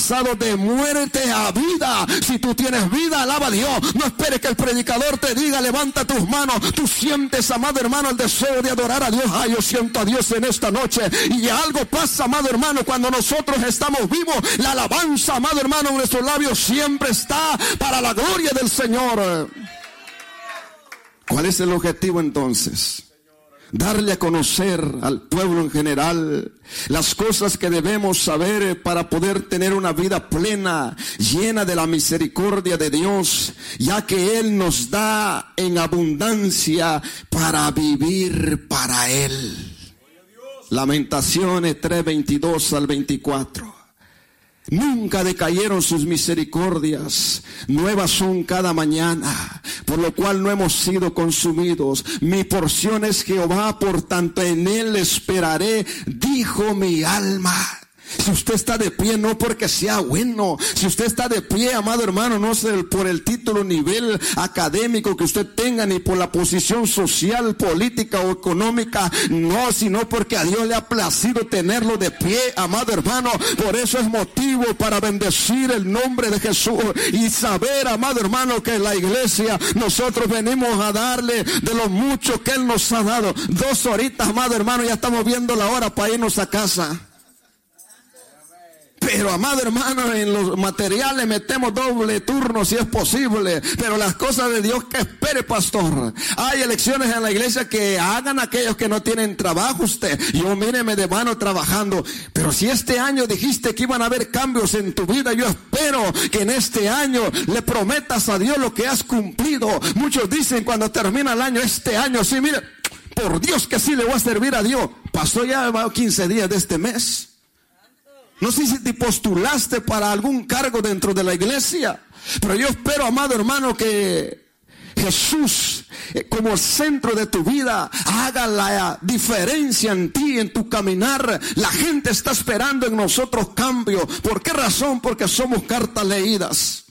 pasado de muerte a vida. Si tú tienes vida, alaba a Dios. No esperes que el predicador te diga, levanta tus manos. Tú sientes, amado hermano, el deseo de adorar a Dios. Ay, yo siento a Dios en esta noche. Y algo pasa, amado hermano, cuando nosotros estamos vivos. La alabanza, amado hermano, en nuestros labios siempre está para la gloria del Señor. ¿Cuál es el objetivo entonces? Darle a conocer al pueblo en general las cosas que debemos saber para poder tener una vida plena, llena de la misericordia de Dios, ya que Él nos da en abundancia para vivir para Él. Lamentaciones 3:22 al 24. Nunca decayeron sus misericordias, nuevas son cada mañana, por lo cual no hemos sido consumidos. Mi porción es Jehová, por tanto en Él esperaré, dijo mi alma. Si usted está de pie, no porque sea bueno. Si usted está de pie, amado hermano, no es por el título, nivel académico que usted tenga, ni por la posición social, política o económica. No, sino porque a Dios le ha placido tenerlo de pie, amado hermano. Por eso es motivo para bendecir el nombre de Jesús y saber, amado hermano, que en la iglesia nosotros venimos a darle de lo mucho que Él nos ha dado. 2 horitas, amado hermano, ya estamos viendo la hora para irnos a casa. Pero, amado hermano, en los materiales metemos doble turno si es posible. Pero las cosas de Dios, que espere, pastor. Hay elecciones en la iglesia, que hagan aquellos que no tienen trabajo usted. Yo míreme de mano trabajando. Pero si este año dijiste que iban a haber cambios en tu vida, yo espero que en este año le prometas a Dios lo que has cumplido. Muchos dicen cuando termina el año, este año sí, mire, por Dios que sí le voy a servir a Dios. Pasó ya 15 días de este mes. No sé si te postulaste para algún cargo dentro de la iglesia, pero yo espero, amado hermano, que Jesús, como el centro de tu vida, haga la diferencia en ti, en tu caminar. La gente está esperando en nosotros cambio. ¿Por qué razón? Porque somos cartas leídas.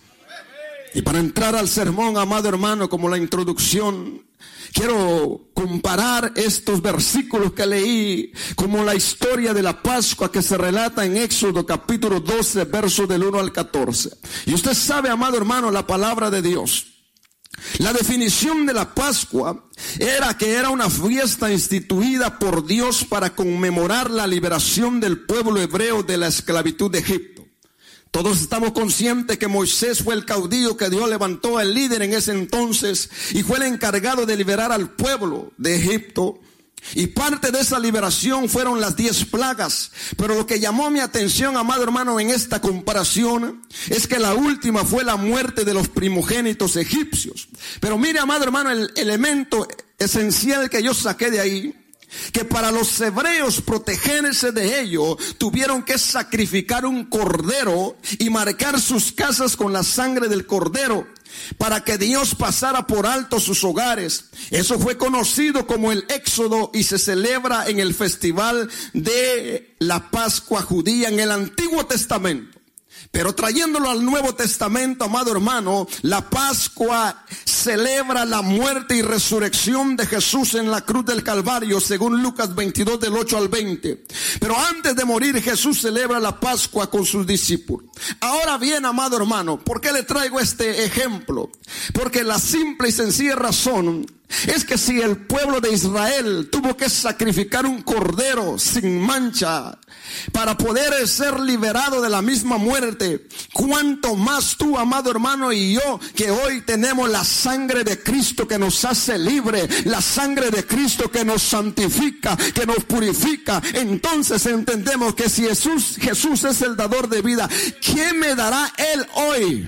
Y para entrar al sermón, amado hermano, como la introducción, quiero comparar estos versículos que leí como la historia de la Pascua que se relata en Éxodo capítulo 12, versos del 1 al 14. Y usted sabe, amado hermano, la palabra de Dios. La definición de la Pascua era que era una fiesta instituida por Dios para conmemorar la liberación del pueblo hebreo de la esclavitud de Egipto. Todos estamos conscientes que Moisés fue el caudillo que Dios levantó, el líder en ese entonces, y fue el encargado de liberar al pueblo de Egipto. Y parte de esa liberación fueron las 10 plagas. Pero lo que llamó mi atención, amado hermano, en esta comparación, es que la última fue la muerte de los primogénitos egipcios. Pero mire, amado hermano, el elemento esencial que yo saqué de ahí, que para los hebreos protegerse de ello, tuvieron que sacrificar un cordero y marcar sus casas con la sangre del cordero, para que Dios pasara por alto sus hogares. Eso fue conocido como el Éxodo y se celebra en el festival de la Pascua judía en el Antiguo Testamento. Pero trayéndolo al Nuevo Testamento, amado hermano, la Pascua celebra la muerte y resurrección de Jesús en la cruz del Calvario, según Lucas 22 del 8 al 20. Pero antes de morir, Jesús celebra la Pascua con sus discípulos. Ahora bien, amado hermano, ¿por qué le traigo este ejemplo? Porque la simple y sencilla razón es que si el pueblo de Israel tuvo que sacrificar un cordero sin mancha para poder ser liberado de la misma muerte, cuánto más tú, amado hermano, y yo, que hoy tenemos la sangre de Cristo que nos hace libre, la sangre de Cristo que nos santifica, que nos purifica. Entonces entendemos que si Jesús es el dador de vida, ¿qué me dará Él hoy?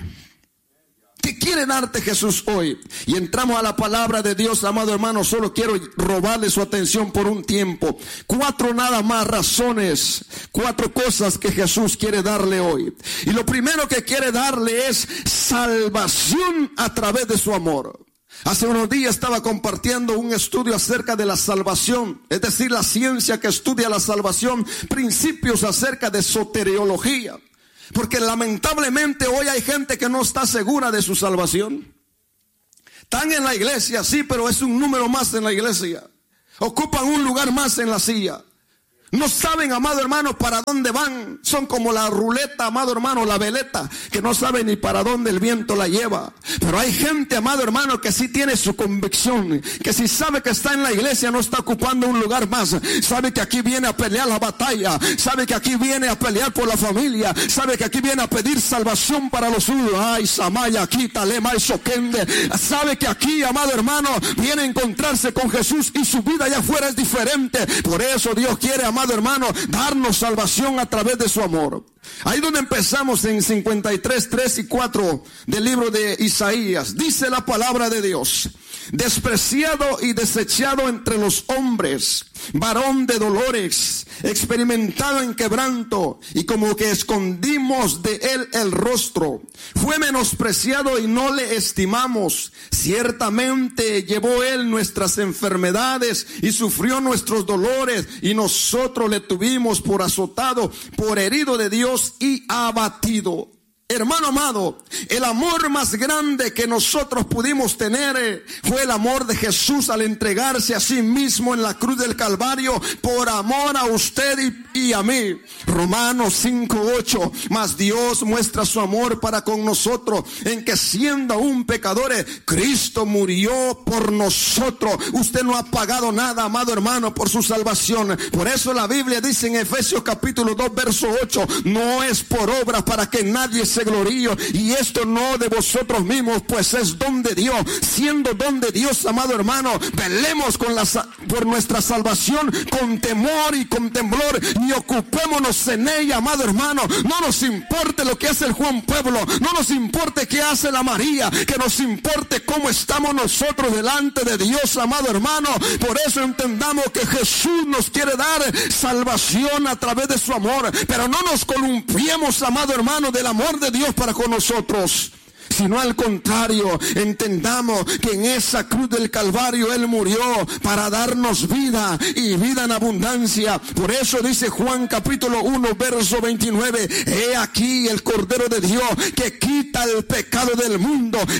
¿Qué quiere darte Jesús hoy? Y entramos a la palabra de Dios, amado hermano. Solo quiero robarle su atención por un tiempo. 4 nada más razones, 4 cosas que Jesús quiere darle hoy. Y lo primero que quiere darle es salvación a través de su amor. Hace unos días estaba compartiendo un estudio acerca de la salvación, es decir, la ciencia que estudia la salvación, principios acerca de soteriología. Porque lamentablemente hoy hay gente que no está segura de su salvación. Están en la iglesia, sí, pero es un número más en la iglesia. Ocupan un lugar más en la silla. No saben, amado hermano, para dónde van. Son como la ruleta, amado hermano, la veleta, que no sabe ni para dónde el viento la lleva. Pero hay gente, amado hermano, que sí tiene su convicción, que si sabe que está en la iglesia, no está ocupando un lugar más. Sabe que aquí viene a pelear la batalla. Sabe que aquí viene a pelear por la familia. Sabe que aquí viene a pedir salvación para los suyos. Ay, Samaya, quítale, Maisokende. Sabe que aquí, amado hermano, viene a encontrarse con Jesús y su vida allá afuera es diferente. Por eso Dios quiere, amado hermano, darnos salvación a través de su amor. Ahí donde empezamos en 53, 3 y 4 del libro de Isaías. Dice la palabra de Dios: despreciado y desechado entre los hombres, varón de dolores, experimentado en quebranto, y como que escondimos de él el rostro. Fue menospreciado y no le estimamos. Ciertamente llevó él nuestras enfermedades y sufrió nuestros dolores, y nosotros le tuvimos por azotado, por herido de Dios y abatido. Hermano amado, el amor más grande que nosotros pudimos tener fue el amor de Jesús al entregarse a sí mismo en la cruz del Calvario por amor a usted y a mí. Romanos 5:8. Mas Dios muestra su amor para con nosotros en que siendo aún pecadores, Cristo murió por nosotros. Usted no ha pagado nada, amado hermano, por su salvación. Por eso la Biblia dice en Efesios capítulo 2 verso 8: no es por obras para que nadie se gloríe, y esto no de vosotros mismos, pues es don de Dios. Siendo don de Dios, amado hermano, velemos por nuestra salvación con temor y con temblor, y ocupémonos en ella, amado hermano. No nos importe lo que hace el Juan Pueblo, no nos importe qué hace la María, que nos importe cómo estamos nosotros delante de Dios, amado hermano. Por eso entendamos que Jesús nos quiere dar salvación a través de su amor, pero no nos columpiemos, amado hermano, del amor de Dios para con nosotros, sino al contrario, entendamos que en esa cruz del Calvario Él murió para darnos vida y vida en abundancia. Por eso dice Juan capítulo 1 verso 29: he aquí el Cordero de Dios que quita el pecado del mundo.